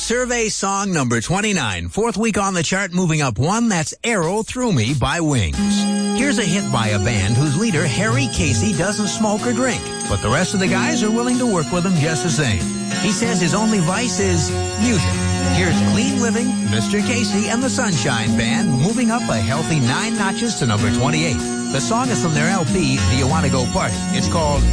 Survey song number 29, fourth week on the chart, moving up one. That's Arrow Through Me by Wings. Here's a hit by a band whose leader, Harry Casey, doesn't smoke or drink, but the rest of the guys are willing to work with him just the same. He says his only vice is music. Here's Clean Living, Mr. Casey, and the Sunshine Band moving up a healthy 9 notches to number 28. The song is from their LP, Do You Want to Go Party? It's called